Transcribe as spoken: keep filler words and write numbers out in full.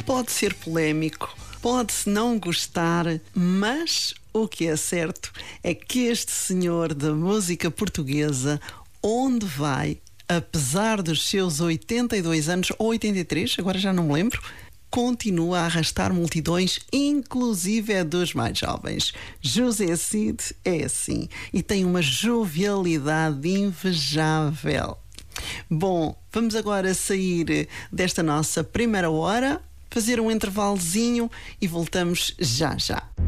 Pode ser polémico, pode-se não gostar, mas o que é certo é que este senhor da música portuguesa, onde vai, apesar dos seus oitenta e dois anos, ou oitenta e três, agora já não me lembro, continua a arrastar multidões, inclusive é dos mais jovens. José Cid é assim e tem uma jovialidade invejável. Bom, vamos agora sair desta nossa primeira hora, fazer um intervalozinho e voltamos já já.